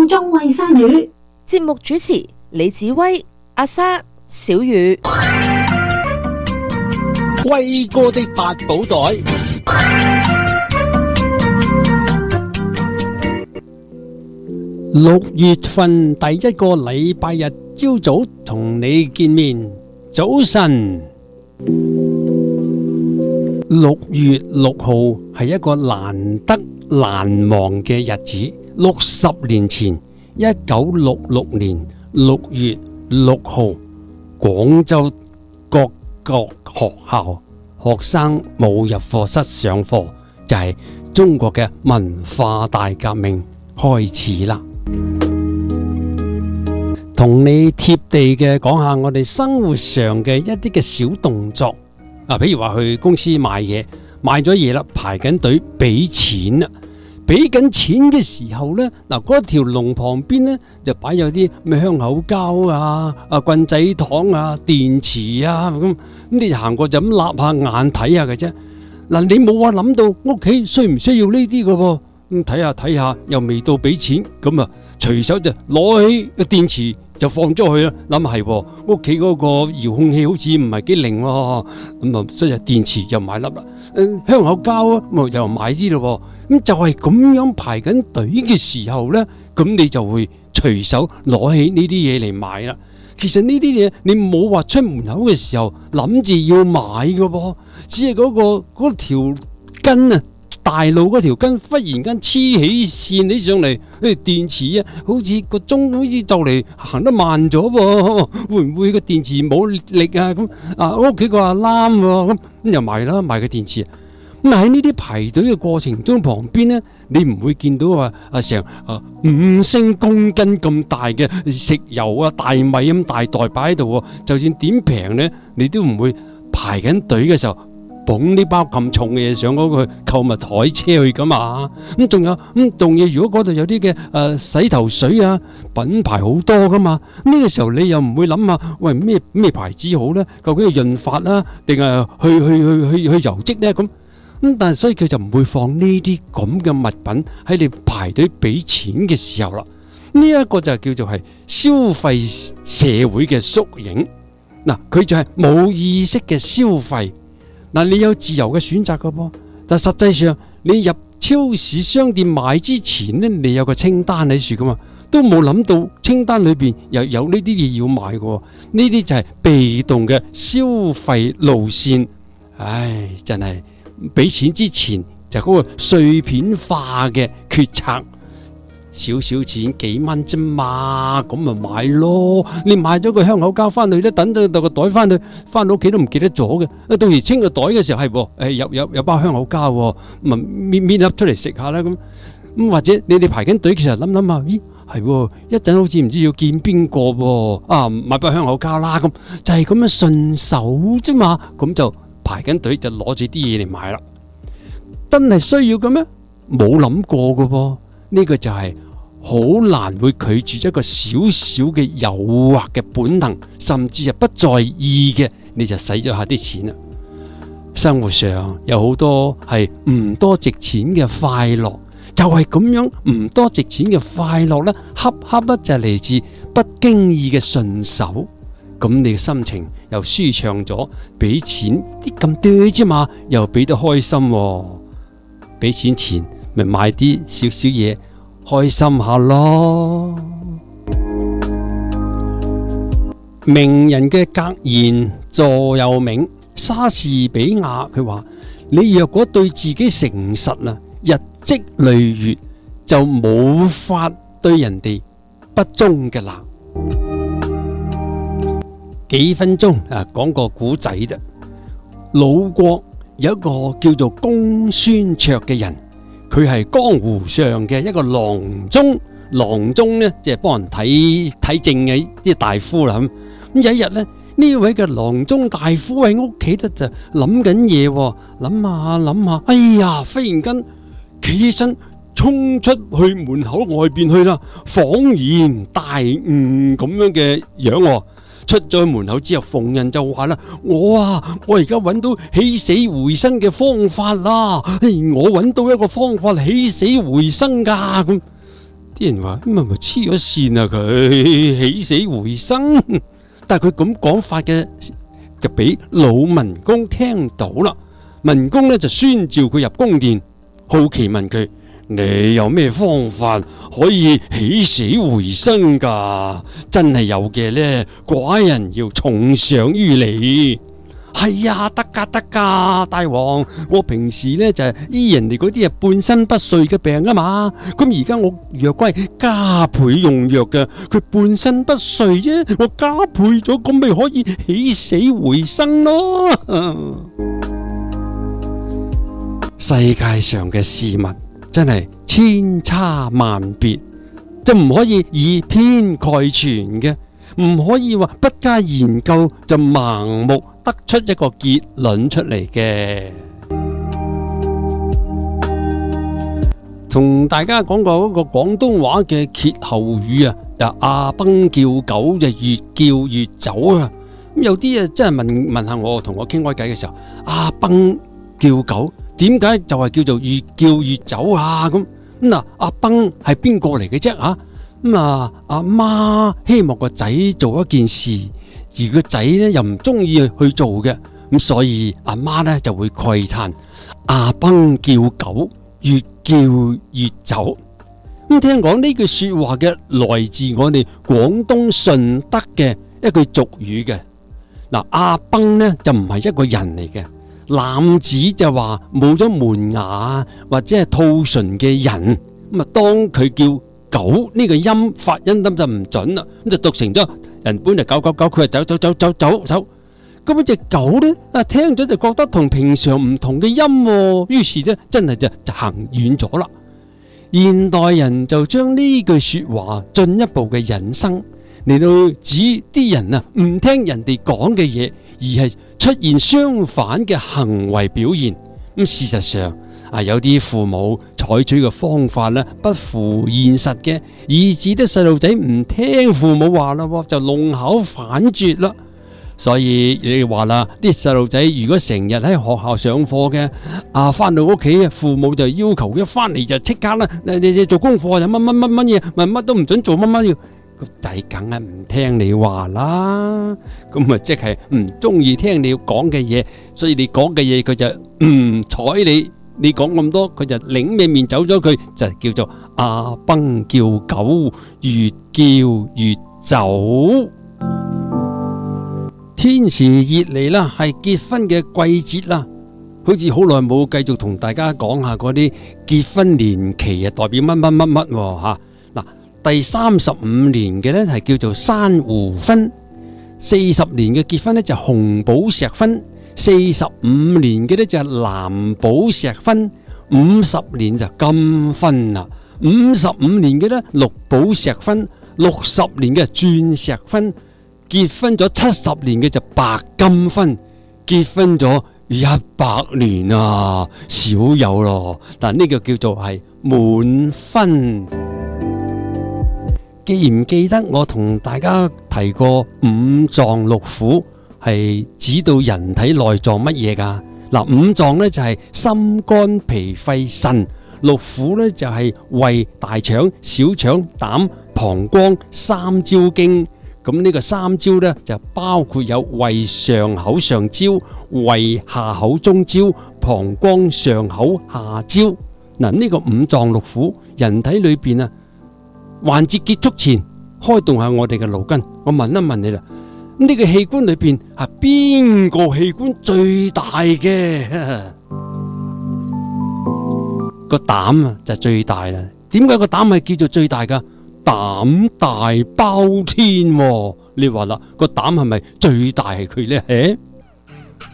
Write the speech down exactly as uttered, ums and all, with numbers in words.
空中衛生語。 節目主持李子威、阿莎、小雨。 威哥的八寶袋。六月份第一個禮拜日朝早同你見面，早晨。六月六號係一個難得難忘嘅日子。六十年前，一九六六年六月六號，廣州各個學校學生冇入課室上課，就係中國嘅文化大革命開始啦。同你貼地嘅講下我哋生活上嘅一啲嘅小動作啊，譬如話去公司買嘢，買咗嘢啦，排緊隊俾錢啦，俾緊錢嘅時候呢，嗱，嗰條龍旁邊呢就擺有啲咩香口膠啊、啊棍仔糖啊、電池啊咁，咁你就行過就咁立下眼睇下嘅啫。嗱，你冇話諗到屋企需唔需要呢啲嘅噃？咁睇下睇下又未到俾錢，咁啊隨手就攞起個電池就放咗去啦。諗係屋企嗰個遙控器好似唔係幾靈喎，咁啊所以電池又買粒啦，嗯，香口膠啊，咁又買啲咯。咁就係咁樣排緊隊嘅時候呢，咁你就會隨手攞起呢啲嘢嚟買啦。其實呢啲嘢你冇話出門口嘅時候諗住要買嘅噃，只係嗰個嗰條筋啊。大路嗰條筋忽然間黐起線起上嚟，誒電池啊，好似個鐘好似就嚟行得慢咗喎，會唔會個電池冇力啊？咁啊屋企個阿籃喎，咁咁又買啦，買個電池。咁喺呢啲排隊嘅過程中，旁邊呢，你唔會見到話啊成啊五升公斤咁大嘅食油啊大米咁大袋擺喺度，就算點平呢，你都唔會排緊隊嘅時候捧呢包咁重嘅嘢上嗰個購物台車去噶嘛。咁仲有咁仲嘢，如果嗰度有啲嘅誒洗頭水啊，品牌好多噶嘛。呢個時候你又唔會諗下，喂咩咩牌子好咧？究竟係潤髮啦，定係去去去去去油漬咧？咁咁但係所以佢就唔會放呢啲咁嘅物品喺你排隊俾錢嘅時候啦。呢一個就叫做係消費社會嘅縮影。嗱，佢就係冇意識嘅消費。嗱，你有自由嘅選擇噶噃，但實際上你入超市商店買之前呢，你有個清單喺處噶嘛，都冇諗到清單裏邊又有呢啲嘢要買噶。呢啲就係被動嘅消費路線。唉，真係俾錢之前就嗰個碎片化嘅決策。少少錢幾蚊啫嘛，咁咪買咯。你買咗個香口膠翻去咧，等到個袋翻去，翻到屋企都唔記得咗嘅。到時清個袋嘅時候係，誒有有有包香口膠，咪搣搣粒出嚟食下啦。咁咁或者你哋排緊隊，其實諗諗下，咦係，一陣好似唔知要見邊個喎，啊買包香口膠啦，咁就係咁樣順手啫嘛。咁就排緊隊就攞住啲嘢嚟買啦。真係需要嘅咩？冇諗過嘅噃。呢個就係好難會拒絕一個少少嘅誘惑嘅本能，甚至係不在意嘅，你就使咗下啲錢啦。生活上有好多係唔多值錢嘅快樂，就係咁樣唔多值錢嘅快樂呢，恰恰就係嚟自不經意嘅順手。咁你嘅心情又舒暢咗，俾錢啲咁多啫嘛，又俾得開心喎。俾錢前咪買啲少少嘢，開心下咯。名人嘅格言座右銘，莎士比亞佢話：你若果對自己誠實啊，日積累月就冇法對人哋不忠嘅啦。幾分鐘啊，講個古仔啫。魯國有一個叫做公孫痤嘅人，佢係江湖上嘅一個郎中。郎中呢，即係幫人睇睇症嘅啲大夫啦。咁咁有一日呢，呢位嘅郎中大夫喺屋企得就諗緊嘢，諗下諗下，哎呀！忽然間企起身，衝出去門口外邊去啦，恍然大悟咁樣嘅樣。出咗去門口之後，逢人就話啦：我啊，我而家揾到起死回生嘅方法啦！我揾到一個方法起死回生噶。咁啲人話咁咪咪黐咗線啊佢，起死回生。但係佢咁講法嘅就俾老文公聽到啦。文公呢就宣召佢入宮殿，好奇問佢：你有咩方法可以起死回生噶？真係有嘅呢，寡人要重賞於你。係啊，得噶得噶，大王，我平時呢就係醫人哋嗰啲啊半身不遂嘅病啊嘛，咁而家我藥龜加倍用藥嘅，佢半身不遂啫，我加倍咗，咁咪可以起死回生咯。世界上嘅事物真係千差萬別，就唔可以以偏概全嘅，唔可以話不加研究就盲目得出一個結論出嚟嘅。同大家講過嗰個廣東話嘅歇後語啊，就阿崩叫狗就越叫越走啊。咁有啲啊真係問問下我，同我傾開偈嘅時候，阿崩叫狗點解就係叫做越叫越走啊？咁咁嗱，阿崩係邊個嚟嘅啫啊？咁啊，阿媽希望個仔做一件事，而個仔呢又唔中意去做嘅，咁所以阿媽呢就會慨嘆：阿崩叫狗，越叫越走。咁聽講呢句說話嘅來自我哋廣東順德嘅一句俗語嘅。嗱，阿崩呢就唔係一個人嚟嘅，男子就話冇咗門牙或者係兔唇嘅人，咁啊當佢叫狗呢個音發音咁就唔準啦，咁就讀成咗人本嚟狗狗狗，佢係走走走走走走，咁隻狗呢啊聽咗就覺得同平常唔同嘅音，於是呢真係就就行遠咗啦。現代人就將呢句說話進一步嘅引申嚟到指啲人啊唔聽人哋講嘅嘢，而係出現相反嘅行為表現。咁事實上啊，有啲父母採取嘅方法呢不符現實嘅，以致啲細路仔唔聽父母話啦，就弄巧反拙啦。所以你哋話啦，啲細路仔如果成日喺學校上課嘅，啊翻到屋企父母就要求一翻嚟就即刻啦，你你做功課就乜乜乜乜嘢，咪乜都唔准做乜乜要，個仔梗係唔聽你話啦，咁啊即係唔中意聽你講嘅嘢，所以你講嘅嘢佢就唔睬你。你講咁多，佢就擰咩面走咗，佢就叫做阿崩叫狗，越叫越走。天時熱嚟啦，係結婚嘅季節啦，好似好耐冇繼續同大家講下嗰啲結婚年期啊，代表乜乜乜乜吓。嗱，第三十五年嘅呢係叫做珊瑚婚，四十年嘅結婚呢就紅寶石婚。四十五年嘅呢就係藍寶石婚，五十年就金婚啦。五十五年嘅呢綠寶石婚，六十年嘅鑽石婚，結婚咗七十年嘅就白金婚，結婚咗一百年啊，少有咯。嗱，呢個叫做係滿婚。記唔記得我同大家提過五臟六腑？係指到人體內臟乜嘢噶？嗱，五臟呢就係心肝脾肺腎，六腑呢就係胃大腸小腸膽膀胱三焦經。咁呢個三焦呢就包括有胃上口上焦、胃下口中焦、膀胱上口下焦。嗱，呢個五臟六腑，人體裏邊啊，環節結束前開動下我哋嘅腦筋。我問一問你啦。呢個器官裏邊係邊個器官最大嘅？個膽啊就最大啦。點解個膽係叫做最大噶？膽大包天喎。你話啦，個膽係咪最大係佢呢？誒，